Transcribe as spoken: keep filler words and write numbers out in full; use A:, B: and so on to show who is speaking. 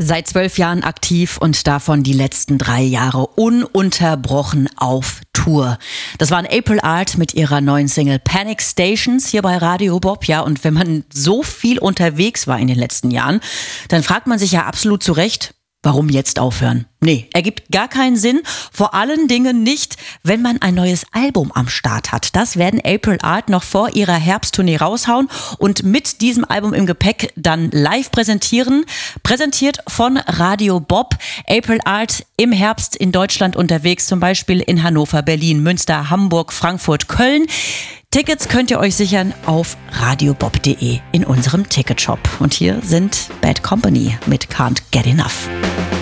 A: Seit zwölf Jahren aktiv und davon die letzten drei Jahre ununterbrochen auf Tour. Das waren April Art mit ihrer neuen Single Panic Stations hier bei Radio Bob. Ja, und wenn man so viel unterwegs war in den letzten Jahren, dann fragt man sich ja absolut zu Recht, warum jetzt aufhören? Nee, ergibt gar keinen Sinn. Vor allen Dingen nicht, wenn man ein neues Album am Start hat. Das werden April Art noch vor ihrer Herbsttournee raushauen und mit diesem Album im Gepäck dann live präsentieren. Präsentiert von Radio Bob. April Art im Herbst in Deutschland unterwegs, zum Beispiel in Hannover, Berlin, Münster, Hamburg, Frankfurt, Köln. Tickets könnt ihr euch sichern auf radiobob punkt de in unserem Ticketshop. Und hier sind Bad Company mit Can't Get Enough.